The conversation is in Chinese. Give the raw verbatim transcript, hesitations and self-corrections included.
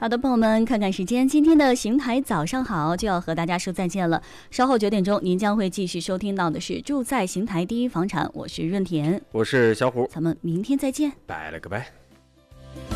好的，朋友们，看看时间，今天的邢台早上好就要和大家说再见了。稍后九点钟，您将会继续收听到的是住在邢台第一房产，我是润田， 我是小虎， 咱们明天再见， 拜了个拜。